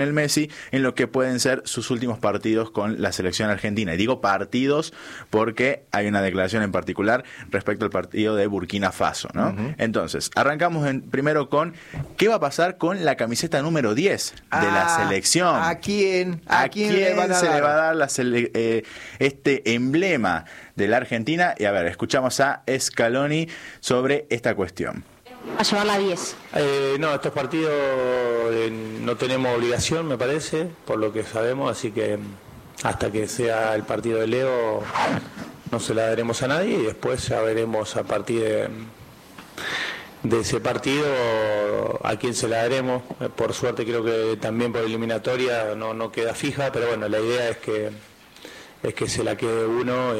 el Messi en lo que pueden ser sus últimos partidos con la selección argentina. Y digo partidos porque hay una declaración en particular respecto al partido de Burkina Faso, ¿no? Entonces, arrancamos primero con ¿qué va a pasar con la camiseta número 10 de la selección? ¿A quién? ¿A quién se le va a dar este emblema de la Argentina? Y a ver, escuchamos a Scaloni sobre esta cuestión. A llevar la 10. No, estos partidos no tenemos obligación, me parece, por lo que sabemos, así que hasta que sea el partido de Leo no se la daremos a nadie y después ya veremos a partir de ese partido a quién se la daremos. Por suerte creo que también por eliminatoria no queda fija, pero bueno, la idea es que se la quede uno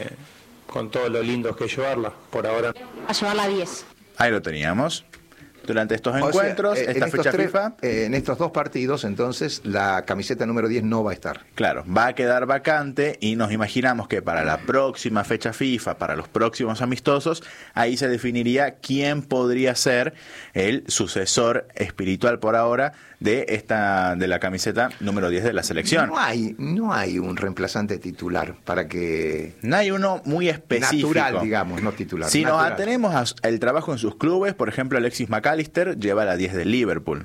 con todo lo lindo que es llevarla, por ahora. A llevar la 10. Ahí lo teníamos. Durante estos encuentros, esta fecha FIFA... En estos dos partidos, entonces, la camiseta número 10 no va a estar. Claro, va a quedar vacante y nos imaginamos que para la próxima fecha FIFA, para los próximos amistosos, ahí se definiría quién podría ser el sucesor espiritual por ahora de la camiseta número 10 de la selección. No hay un reemplazante titular para que... No hay uno muy específico. Natural, digamos, no titular. Si nos atenemos al trabajo en sus clubes, por ejemplo, Alexis McAllister lleva la 10 del Liverpool.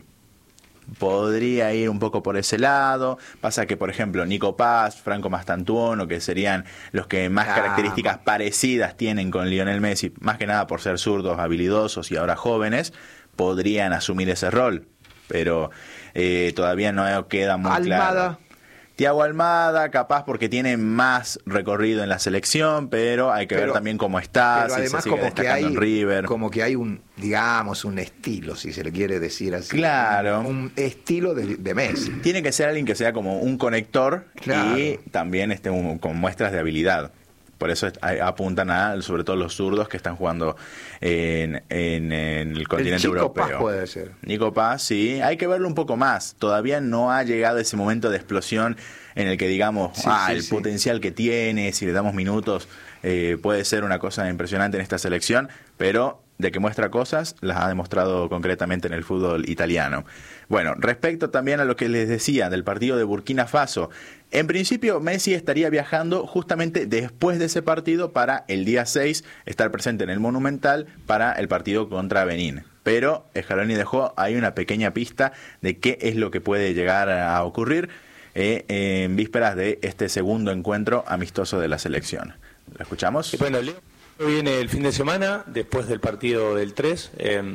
Podría ir un poco por ese lado. Pasa que, por ejemplo, Nico Paz, Franco Mastantuono, que serían los que más características parecidas tienen con Lionel Messi, más que nada por ser zurdos, habilidosos y ahora jóvenes, podrían asumir ese rol. Pero todavía no queda muy claro. Thiago Almada, capaz porque tiene más recorrido en la selección, pero hay que ver también cómo está, si se sigue destacando en River. Como que hay un estilo, si se le quiere decir así. Claro. Un estilo de Messi. Tiene que ser alguien que sea como un conector y también con muestras de habilidad. Por eso apuntan sobre todo los zurdos que están jugando en el continente europeo. Nico Paz puede ser. Nico Paz, sí. Hay que verlo un poco más. Todavía no ha llegado ese momento de explosión en el que digamos, el potencial que tiene, si le damos minutos, puede ser una cosa impresionante en esta selección, pero de que muestra cosas, las ha demostrado concretamente en el fútbol italiano. Bueno, respecto también a lo que les decía del partido de Burkina Faso, en principio Messi estaría viajando justamente después de ese partido para el día 6 estar presente en el Monumental para el partido contra Benín. Pero Scaloni dejó ahí una pequeña pista de qué es lo que puede llegar a ocurrir en vísperas de este segundo encuentro amistoso de la selección. ¿Lo escuchamos? Bueno, Leo viene el fin de semana después del partido del 3,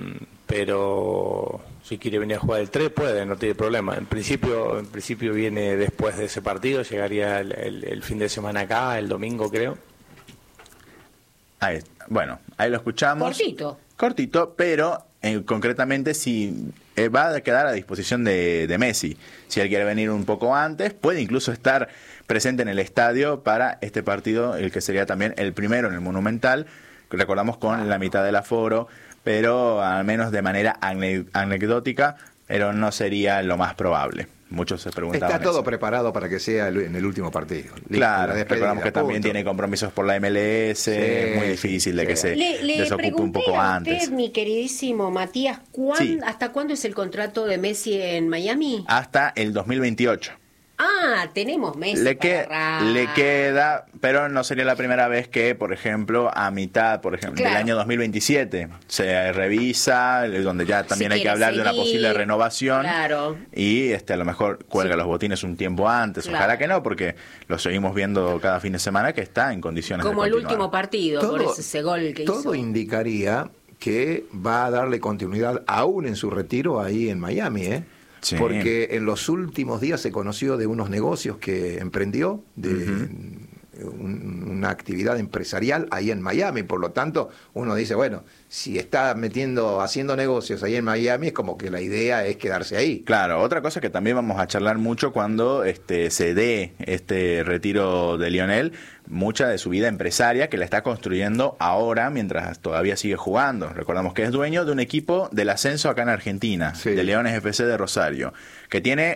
pero si quiere venir a jugar el 3 puede, no tiene problema. En principio viene después de ese partido, llegaría el fin de semana acá, el domingo creo. Ahí lo escuchamos. Cortito, pero concretamente si va a quedar a disposición de Messi. Si él quiere venir un poco antes, puede incluso estar presente en el estadio para este partido, el que sería también el primero en el Monumental, recordamos con la mitad del aforo, pero al menos de manera anecdótica, pero no sería lo más probable. Muchos se preguntaban. Está todo preparado para que sea en el último partido. Claro, recordamos que también tiene compromisos por la MLS, muy difícil de que se desocupe un poco antes. Usted, mi queridísimo Matías, ¿hasta cuándo es el contrato de Messi en Miami? Hasta el 2028. Tenemos Messi. Le queda, pero no sería la primera vez que, por ejemplo, a mitad, del año 2027 se revisa, donde ya también hay que hablar de una posible renovación. Claro. Y a lo mejor cuelga los botines un tiempo antes. Claro. Ojalá que no, porque lo seguimos viendo cada fin de semana que está en condiciones de continuar. Como el último partido, por ese gol que hizo. Todo indicaría que va a darle continuidad aún en su retiro ahí en Miami, Sí. Porque en los últimos días se conoció de unos negocios que emprendió, de una actividad empresarial ahí en Miami. Por lo tanto, uno dice, bueno, si está haciendo negocios ahí en Miami, es como que la idea es quedarse ahí. Claro, otra cosa que también vamos a charlar mucho cuando se dé este retiro de Lionel, mucha de su vida empresaria que la está construyendo ahora mientras todavía sigue jugando. Recordamos que es dueño de un equipo del ascenso acá en Argentina, de Leones FC de Rosario, que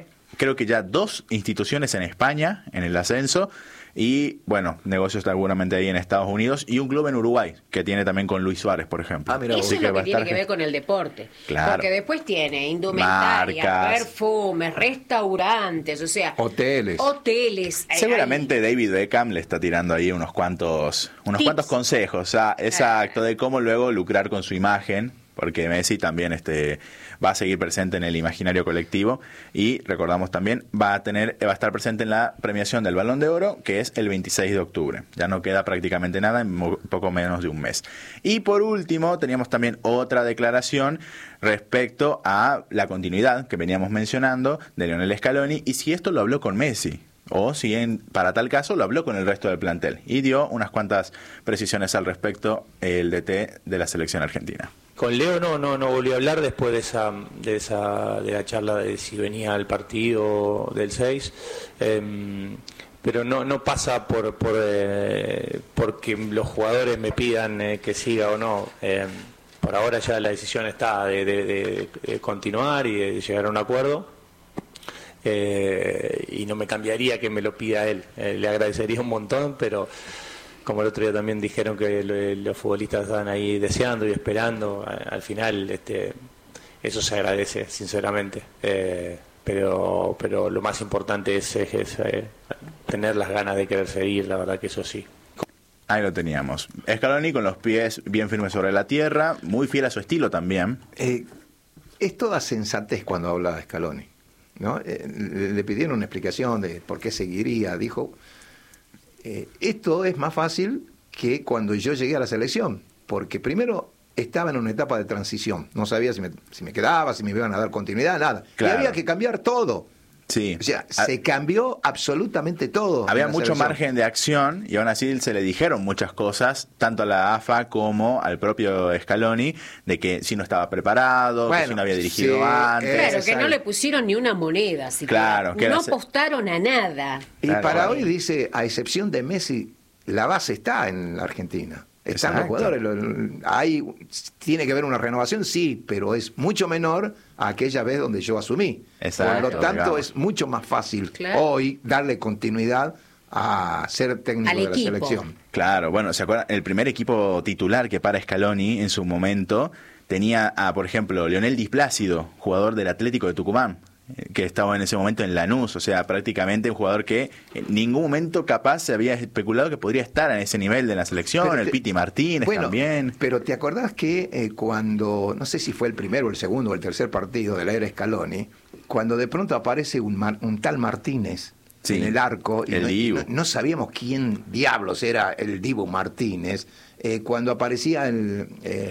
creo que ya 2 instituciones en España en el ascenso. Y bueno, negocios seguramente ahí en Estados Unidos y un club en Uruguay que tiene también con Luis Suárez, por ejemplo. Mira, eso es lo que tiene que ver con el deporte. Claro. Porque después tiene indumentaria, marcas, perfumes, restaurantes, o sea, hoteles. Seguramente David Beckham le está tirando ahí unos cuantos consejos, exacto, de cómo luego lucrar con su imagen. Porque Messi también va a seguir presente en el imaginario colectivo y recordamos también va a estar presente en la premiación del Balón de Oro, que es el 26 de octubre. Ya no queda prácticamente nada, en poco menos de un mes. Y por último, teníamos también otra declaración respecto a la continuidad que veníamos mencionando de Lionel Scaloni y si esto lo habló con Messi. O si para tal caso lo habló con el resto del plantel. Y dio unas cuantas precisiones al respecto el DT de la selección argentina. Con Leo no volví a hablar después de la charla de si venía al partido del 6, pero no pasa porque los jugadores me pidan que siga o no. Por ahora ya la decisión está de continuar y de llegar a un acuerdo. Y no me cambiaría que me lo pida él. Le agradecería un montón, pero como el otro día también dijeron que los futbolistas estaban ahí deseando y esperando, al final eso se agradece sinceramente, pero lo más importante es tener las ganas de querer seguir, la verdad que eso sí. Ahí lo teníamos. Scaloni con los pies bien firmes sobre la tierra, muy fiel a su estilo también. Es toda sensatez cuando habla de Scaloni, ¿no? Le pidieron una explicación de por qué seguiría. Dijo, esto es más fácil que cuando yo llegué a la selección, porque primero estaba en una etapa de transición, no sabía si me quedaba, si me iban a dar continuidad, nada. Claro. Y había que cambiar todo. Sí. O sea, se cambió absolutamente todo. Había mucho margen de acción y aún así se le dijeron muchas cosas, tanto a la AFA como al propio Scaloni, de que si no estaba preparado, que si no había dirigido antes. Claro, que no le pusieron ni una moneda, así claro, que no apostaron a nada. Y para hoy dice, a excepción de Messi, la base está en la Argentina. Están los jugadores. Ahí tiene que haber una renovación, sí, pero es mucho menor a aquella vez donde yo asumí. Exacto, por lo tanto, es mucho más fácil hoy darle continuidad a ser técnico al de equipo. la selección. Claro, bueno, ¿se acuerdan? El primer equipo titular que para Scaloni en su momento tenía a, por ejemplo, Leonel Di Plácido, jugador del Atlético de Tucumán, que estaba en ese momento en Lanús, o sea, prácticamente un jugador que en ningún momento capaz se había especulado que podría estar en ese nivel de la selección, el Piti Martínez también. Pero ¿te acordás que cuando, no sé si fue el primero, el segundo o el tercer partido de la era Scaloni, cuando de pronto aparece un tal Martínez en el arco, y no sabíamos quién diablos era el Dibu Martínez, cuando aparecía el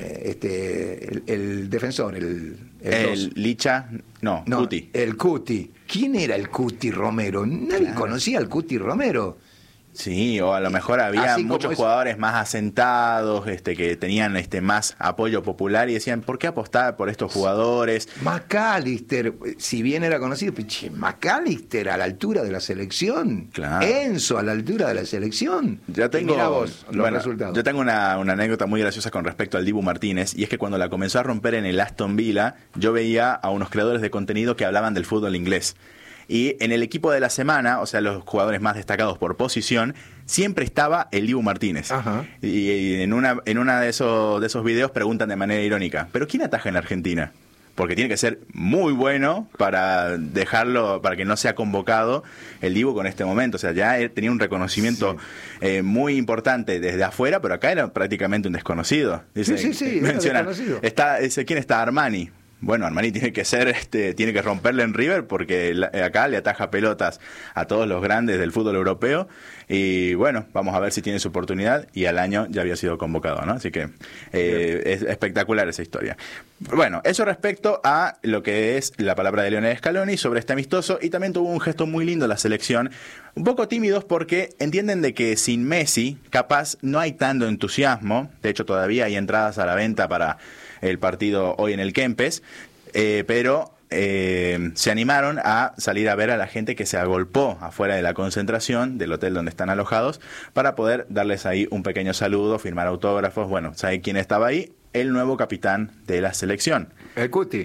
defensor, el Licha, Cuti. El Cuti. ¿Quién era el Cuti Romero? Nadie conocía al Cuti Romero. Sí, o a lo mejor había muchos jugadores más asentados, que tenían más apoyo popular y decían, ¿por qué apostar por estos jugadores? McAllister, si bien era conocido, McAllister a la altura de la selección, claro. Enzo a la altura de la selección. Yo tengo, mirá vos los resultados. Yo tengo una anécdota muy graciosa con respecto al Dibu Martínez, y es que cuando la comenzó a romper en el Aston Villa, yo veía a unos creadores de contenido que hablaban del fútbol inglés. Y en el equipo de la semana, o sea, los jugadores más destacados por posición, siempre estaba el Dibu Martínez. Ajá. Y en una de esos videos preguntan de manera irónica, ¿pero quién ataja en la Argentina? Porque tiene que ser muy bueno para dejarlo, para que no sea convocado el Dibu con este momento. O sea, ya tenía un reconocimiento muy importante desde afuera, pero acá era prácticamente un desconocido. Dice, mencionan, ¿quién está? Armani. Bueno, Armani tiene que romperle en River porque acá le ataja pelotas a todos los grandes del fútbol europeo y bueno, vamos a ver si tiene su oportunidad y al año ya había sido convocado, ¿no? Así que es espectacular esa historia. Bueno, eso respecto a lo que es la palabra de Lionel Scaloni sobre este amistoso, y también tuvo un gesto muy lindo la selección, un poco tímidos porque entienden de que sin Messi capaz no hay tanto entusiasmo. De hecho todavía hay entradas a la venta para el partido hoy en el Kempes, pero se animaron a salir a ver a la gente que se agolpó afuera de la concentración del hotel donde están alojados para poder darles ahí un pequeño saludo, firmar autógrafos. Bueno, ¿sabe quién estaba ahí? El nuevo capitán de la selección. El Cuti.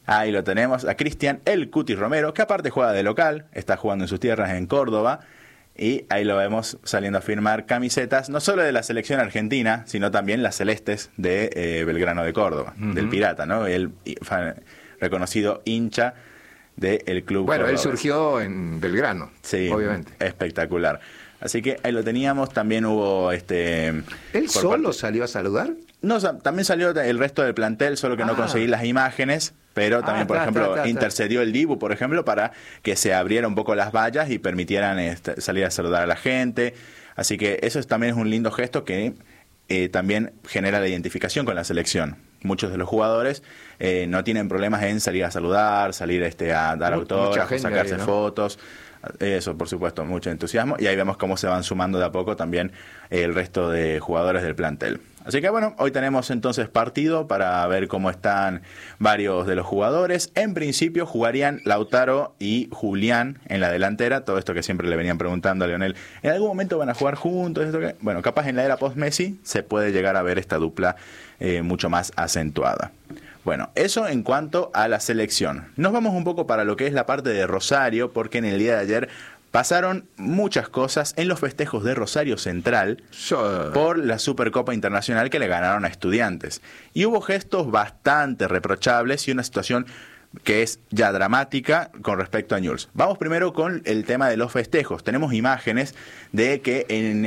Ahí lo tenemos, a Cristian El Cuti Romero, que aparte juega de local, está jugando en sus tierras en Córdoba, y ahí lo vemos saliendo a firmar camisetas, no solo de la selección argentina, sino también las celestes de Belgrano de Córdoba, del Pirata, ¿no? El reconocido hincha del club. Bueno, cordobés. Él surgió en Belgrano, sí, obviamente. Espectacular. Así que ahí lo teníamos, también hubo... ¿Él solo salió a saludar? No, también salió el resto del plantel, solo que no conseguí las imágenes, pero también, por ejemplo, intercedió el Dibu, por ejemplo, para que se abriera un poco las vallas y permitieran salir a saludar a la gente. Así que eso también es un lindo gesto que también genera la identificación con la selección. Muchos de los jugadores no tienen problemas en salir a saludar, salir a dar autógrafos, sacarse ahí, ¿no? Fotos. Eso, por supuesto, mucho entusiasmo. Y ahí vemos cómo se van sumando de a poco también el resto de jugadores del plantel. Así que bueno, hoy tenemos entonces partido para ver cómo están varios de los jugadores. En principio jugarían Lautaro y Julián en la delantera. Todo esto que siempre le venían preguntando a Lionel. ¿En algún momento van a jugar juntos? ¿Esto qué? Bueno, capaz en la era post-Messi se puede llegar a ver esta dupla mucho más acentuada. Bueno, eso en cuanto a la selección. Nos vamos un poco para lo que es la parte de Rosario, porque en el día de ayer pasaron muchas cosas en los festejos de Rosario Central por la Supercopa Internacional que le ganaron a Estudiantes. Y hubo gestos bastante reprochables y una situación que es ya dramática con respecto a Newell's. Vamos primero con el tema de los festejos. Tenemos imágenes de que en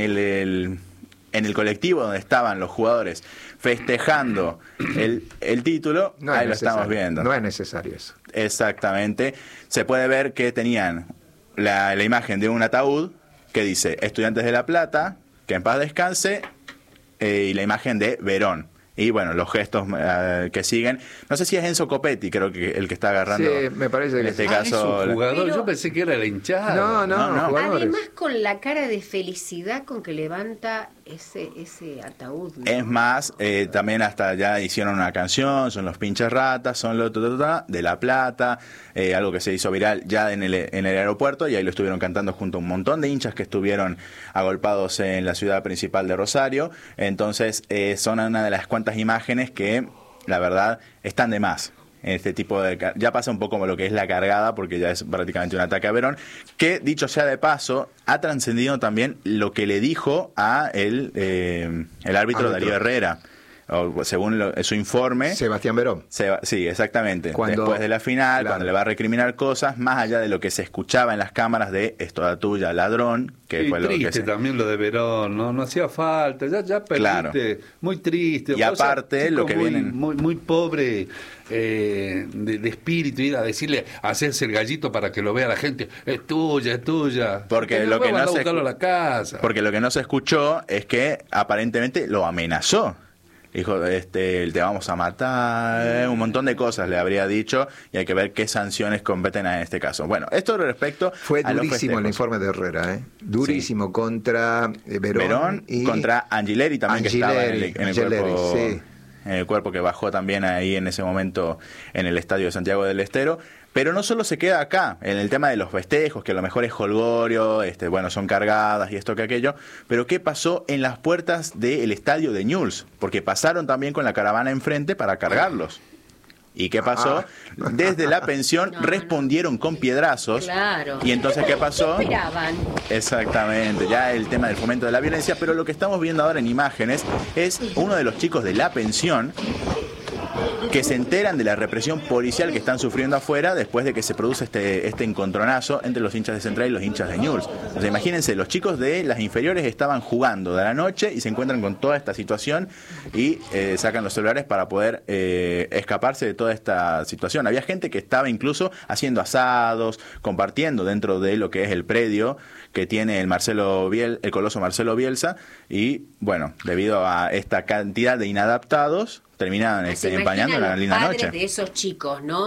el colectivo donde estaban los jugadores festejando el título, no ahí lo estamos viendo. No es necesario eso. Exactamente. Se puede ver que tenían la imagen de un ataúd que dice Estudiantes de La Plata, que en paz descanse, y la imagen de Verón. Y bueno, los gestos que siguen. No sé si es Enzo Copetti, creo que el que está agarrando. Sí, me parece que en este caso. Es un jugador. Yo pensé que era la hinchada. No. Además, con la cara de felicidad con que levanta ese ataúd, ¿no? Es más, también hasta ya hicieron una canción, son los pinches ratas, son los de La Plata, algo que se hizo viral ya en el aeropuerto, y ahí lo estuvieron cantando junto a un montón de hinchas que estuvieron agolpados en la ciudad principal de Rosario. Entonces, son una de las cuantas imágenes que, la verdad, están de más. Este tipo de ya pasa un poco como lo que es la cargada, porque ya es prácticamente un ataque a Verón, que dicho sea de paso ha trascendido también lo que le dijo a el árbitro Darío Herrera, o según su informe, Sebastián Verón. Sí, exactamente. Después de la final, cuando le va a recriminar cosas, más allá de lo que se escuchaba en las cámaras de "esto da tuya, ladrón", que y fue triste lo que también lo de Verón, no hacía falta, ya perdiste, claro. Muy triste. Y aparte, lo que vienen... Muy pobre de espíritu, ir a decirle, hacerse el gallito para que lo vea la gente, es tuya. Porque lo que no se escuchó es que aparentemente lo amenazó. Dijo, te vamos a matar, un montón de cosas le habría dicho, y hay que ver qué sanciones competen en este caso. Bueno, esto respecto fue a durísimo el informe de Herrera, durísimo, sí. Contra Verón y contra Angileri también, que estaba en el cuerpo, sí. En el cuerpo que bajó también ahí en ese momento en el estadio de Santiago del Estero. Pero no solo se queda acá, en el tema de los festejos, que a lo mejor es jolgorio, son cargadas y esto que aquello, pero ¿qué pasó en las puertas del estadio de Newell's? Porque pasaron también con la caravana enfrente para cargarlos. ¿Y qué pasó? Desde la pensión respondieron con piedrazos. Claro. ¿Y entonces qué pasó? ¿Qué esperaban? Exactamente, ya el tema del fomento de la violencia, pero lo que estamos viendo ahora en imágenes es uno de los chicos de la pensión que se enteran de la represión policial que están sufriendo afuera después de que se produce este encontronazo entre los hinchas de Central y los hinchas de Newell's. O sea, imagínense, los chicos de las inferiores estaban jugando de la noche y se encuentran con toda esta situación y sacan los celulares para poder escaparse de toda esta situación. Había gente que estaba incluso haciendo asados, compartiendo dentro de lo que es el predio que tiene el coloso Marcelo Bielsa, y bueno, debido a esta cantidad de inadaptados, terminaban empañando la linda noche. De esos chicos, ¿no?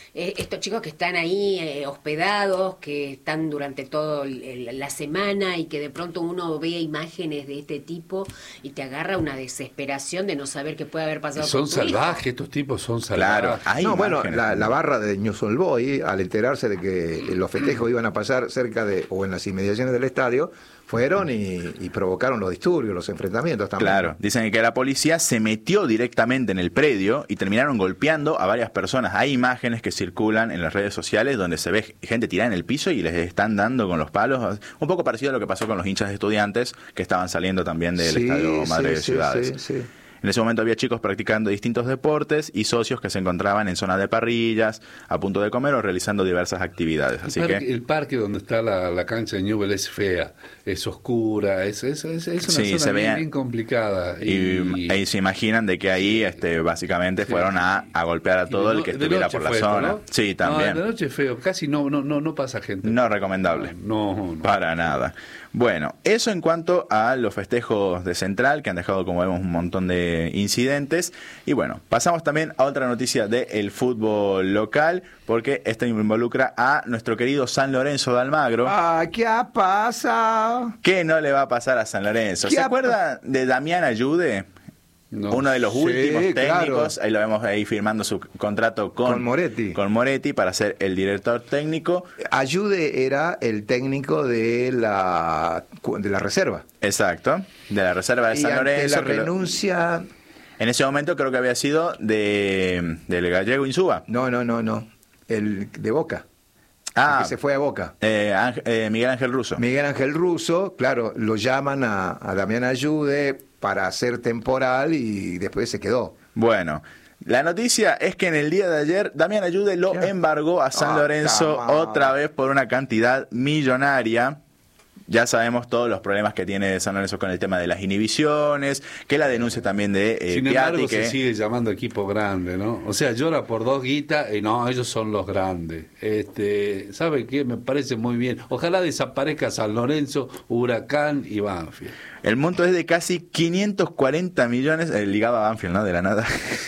estos chicos que están ahí hospedados, que están durante toda la semana y que de pronto uno ve imágenes de este tipo y te agarra una desesperación de no saber qué puede haber pasado son con tu salvajes, hijo. estos tipos son salvajes. Claro, No, bueno, la barra de News All Boy, al enterarse de que los festejos iban a pasar cerca de o en las inmediaciones del estadio, fueron y provocaron los disturbios, los enfrentamientos también. Claro, dicen que la policía se metió directamente en el predio y terminaron golpeando a varias personas. Hay imágenes que circulan en las redes sociales donde se ve gente tirada en el piso y les están dando con los palos. Un poco parecido a lo que pasó con los hinchas de Estudiantes que estaban saliendo también del Estadio Madre de Ciudades. Sí. En ese momento había chicos practicando distintos deportes y socios que se encontraban en zona de parrillas, a punto de comer o realizando diversas actividades. Así El parque donde está la cancha de Newell es fea, es oscura, es una zona bien complicada. Y ahí se imaginan de que ahí básicamente fueron a golpear a todo el que estuviera por la zona. ¿no? Sí, también. No, de noche es feo, casi no pasa gente. No recomendable. No. Para nada. Bueno, eso en cuanto a los festejos de Central, que han dejado, como vemos, un montón de incidentes. Y bueno, pasamos también a otra noticia del fútbol local, porque esto involucra a nuestro querido San Lorenzo de Almagro. ¿Qué pasa? ¿Qué no le va a pasar a San Lorenzo? ¿Se acuerda de Damián Ayude? No. Uno de los últimos técnicos, claro. ahí lo vemos ahí firmando su contrato con Moretti para ser el director técnico. Ayude era el técnico de la reserva. Exacto, de la reserva de San Lorenzo. La renuncia... En ese momento creo que había sido del gallego Insúa. No, el de Boca. El que se fue a Boca. Miguel Ángel Russo. Miguel Ángel Russo, claro, lo llaman a Damián Ayude para hacer temporal y después se quedó. Bueno, la noticia es que en el día de ayer Damián Ayude lo embargó a San Lorenzo otra vez por una cantidad millonaria. Ya sabemos todos los problemas que tiene San Lorenzo con el tema de las inhibiciones, que la denuncia también de Sin Piatti, embargo, que se sigue llamando equipo grande, ¿no? O sea, llora por 2 guitas y no, ellos son los grandes. ¿Sabe qué? Me parece muy bien. Ojalá desaparezca San Lorenzo, Huracán y Banfield. el monto es de casi 540 millones, ligaba a Banfield, ¿no? De la nada.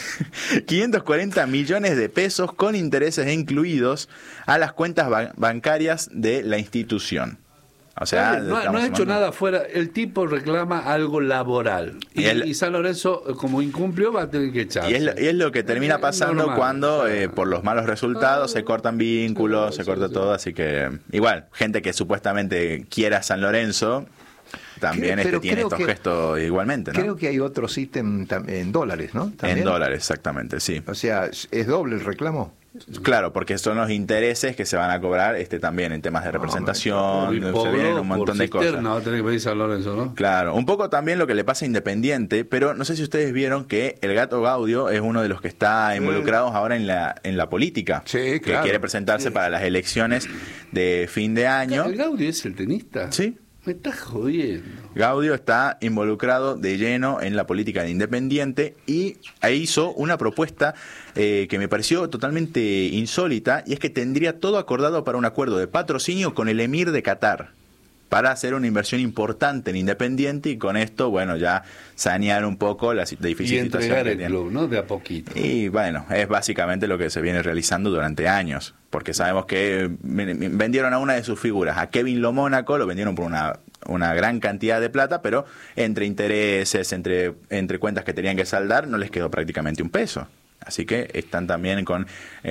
540 millones de pesos con intereses incluidos a las cuentas bancarias de la institución. O sea, no ha hecho nada fuera. El tipo reclama algo laboral. Y San Lorenzo, como incumplió, va a tener que echarse. Y es lo que termina pasando cuando, por los malos resultados, se cortan vínculos, se corta todo. Así que, igual, gente que supuestamente quiera San Lorenzo, también tiene estos gestos igualmente, ¿no? Creo que hay otro sistema en dólares, ¿no? ¿También? En dólares, exactamente, sí. O sea, ¿es doble el reclamo? Claro, porque son los intereses que se van a cobrar también en temas de representación, se vienen un montón de cosas. Va a tener que pedir San Lorenzo, ¿no? Claro, un poco también lo que le pasa a Independiente, pero no sé si ustedes vieron que el Gato Gaudio es uno de los que está involucrados ahora en la política. Sí, claro. Que quiere presentarse para las elecciones de fin de año. ¿El Gaudio es el tenista? Sí. Me estás jodiendo. Gaudio está involucrado de lleno en la política de Independiente y ahí hizo una propuesta que me pareció totalmente insólita, y es que tendría todo acordado para un acuerdo de patrocinio con el Emir de Qatar para hacer una inversión importante en Independiente y con esto, bueno, ya sanear un poco la difícil situación entregar que el tiene. club, ¿no? De a poquito. Y bueno, es básicamente lo que se viene realizando durante años, porque sabemos que vendieron a una de sus figuras, a Kevin Lo Mónaco, lo vendieron por una gran cantidad de plata, pero entre intereses, entre cuentas que tenían que saldar, no les quedó prácticamente un peso. Así que están también con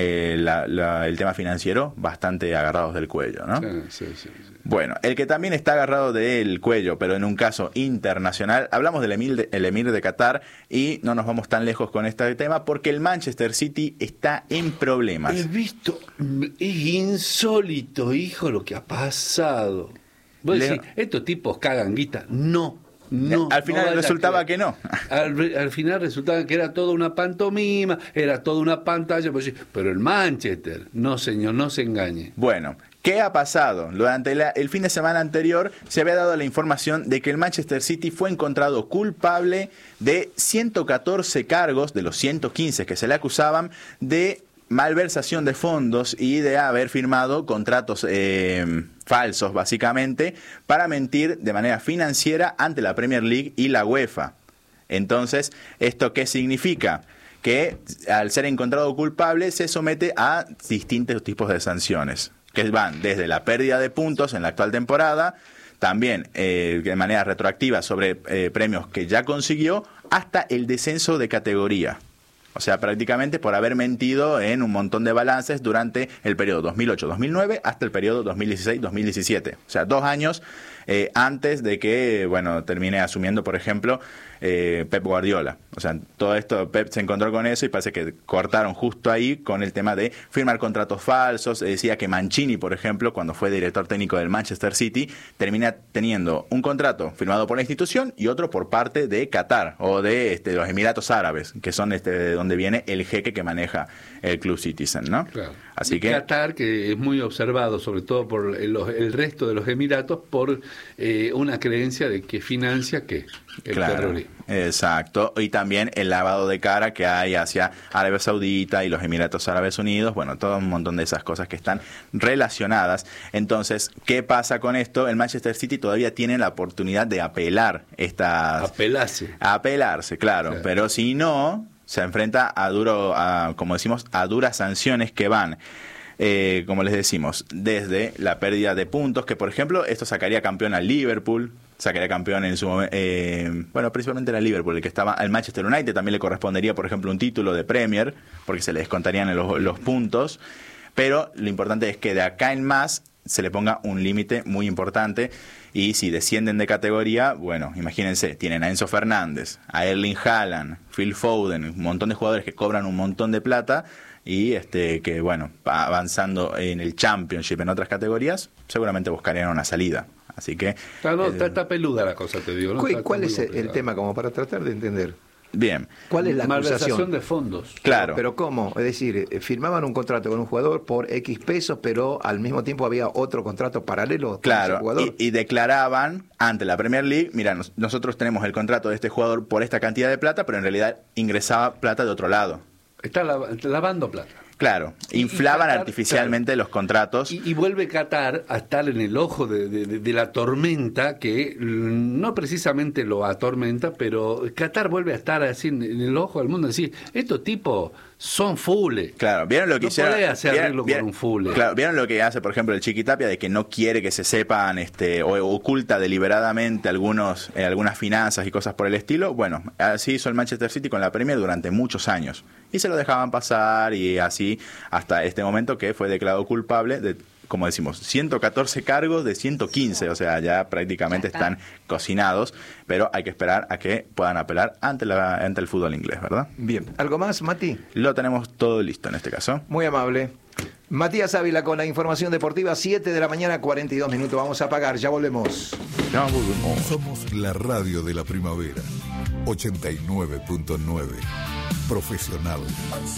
el tema financiero bastante agarrados del cuello, ¿no? Sí. Bueno, el que también está agarrado del cuello, pero en un caso internacional, hablamos del Emir de Qatar y no nos vamos tan lejos con este tema porque el Manchester City está en problemas. He visto, es insólito, hijo, lo que ha pasado. Vos decís, estos tipos cagan guita. No. Al final resultaba que no. Al final resultaba que era toda una pantomima, era toda una pantalla, pero el Manchester, no señor, no se engañe. Bueno, ¿qué ha pasado? Durante el fin de semana anterior se había dado la información de que el Manchester City fue encontrado culpable de 114 cargos, de los 115 que se le acusaban, de malversación de fondos y de haber firmado contratos falsos, básicamente, para mentir de manera financiera ante la Premier League y la UEFA. Entonces, ¿esto qué significa? que al ser encontrado culpable se somete a distintos tipos de sanciones, que van desde la pérdida de puntos en la actual temporada, también de manera retroactiva sobre premios que ya consiguió, hasta el descenso de categoría. O sea, prácticamente por haber mentido en un montón de balances durante el periodo 2008-2009 hasta el periodo 2016-2017. O sea, 2 años antes de que, bueno, termine asumiendo, por ejemplo, Pep Guardiola. O sea, todo esto, Pep se encontró con eso y parece que cortaron justo ahí con el tema de firmar contratos falsos. Decía que Mancini, por ejemplo, cuando fue director técnico del Manchester City, termina teniendo un contrato firmado por la institución y otro por parte de Qatar o de los Emiratos Árabes, que son de donde viene el jeque que maneja el Club Citizen, ¿no? Claro. Así y que Qatar, que es muy observado, sobre todo por el resto de los Emiratos, por una creencia de que financia ¿qué? El terrorismo. Exacto. Y también el lavado de cara que hay hacia Arabia Saudita y los Emiratos Árabes Unidos. Bueno, todo un montón de esas cosas que están relacionadas. Entonces, ¿qué pasa con esto? El Manchester City todavía tiene la oportunidad de apelar estas... Apelarse, claro. Pero si no, se enfrenta como decimos, a duras sanciones que van... como les decimos, desde la pérdida de puntos, que por ejemplo esto sacaría campeón al Liverpool, sacaría campeón en su momento, bueno, principalmente era Liverpool, el que estaba al Manchester United, también le correspondería por ejemplo un título de Premier, porque se le descontarían los puntos, pero lo importante es que de acá en más se le ponga un límite muy importante, y si descienden de categoría, bueno, imagínense, tienen a Enzo Fernández, a Erling Haaland, Phil Foden, un montón de jugadores que cobran un montón de plata, y que bueno, avanzando en el Championship en otras categorías, seguramente buscarían una salida. Así que está peluda la cosa, te digo, ¿no? ¿Cuál es el tema, como para tratar de entender? Bien. ¿Cuál es la malversación de fondos? Claro. Pero ¿cómo? Es decir, firmaban un contrato con un jugador por X pesos, pero al mismo tiempo había otro contrato paralelo con ese jugador. Y declaraban ante la Premier League, mira, nosotros tenemos el contrato de este jugador por esta cantidad de plata, pero en realidad ingresaba plata de otro lado. Está lavando plata. Claro, inflaban Qatar, artificialmente los contratos. Y vuelve Qatar a estar en el ojo de la tormenta, que no precisamente lo atormenta, pero Qatar vuelve a estar así en el ojo del mundo, decir, estos tipos son fules. Claro, ¿vieron lo que hicieron? No podés hacer arreglo con un fule. Claro, ¿vieron lo que hace, por ejemplo, el Chiquitapia, de que no quiere que se sepan, o oculta deliberadamente algunas finanzas y cosas por el estilo? Bueno, así hizo el Manchester City con la Premier durante muchos años. Y se lo dejaban pasar, y así hasta este momento que fue declarado culpable de, como decimos, 114 cargos de 115, o sea, ya prácticamente están cocinados, pero hay que esperar a que puedan apelar ante el fútbol inglés, ¿verdad? Bien. ¿Algo más, Mati? Lo tenemos todo listo en este caso. Muy amable. Matías Ávila con la información deportiva, 7 de la mañana, 42 minutos. Vamos a apagar, ya volvemos. Ya volvemos. Somos la radio de la primavera, 89.9. Profesional.